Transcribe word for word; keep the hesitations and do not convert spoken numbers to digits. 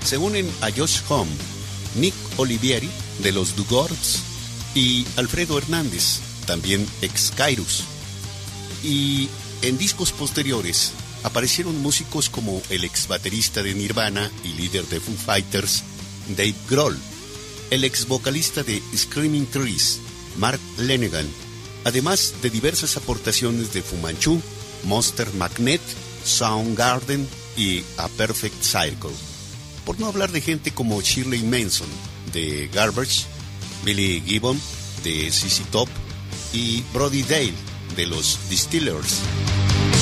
Se unen a Josh Homme, Nick Olivieri de los Dugords y Alfredo Hernández, también ex Kairos. Y en discos posteriores aparecieron músicos como el ex baterista de Nirvana y líder de Foo Fighters, Dave Grohl, el ex vocalista de Screaming Trees, Mark Lanegan, además de diversas aportaciones de Fu Manchu, Monster Magnet, Soundgarden y A Perfect Circle. Por no hablar de gente como Shirley Manson de Garbage, Billy Gibbon de Z Z Top y Brody Dale de los Distillers.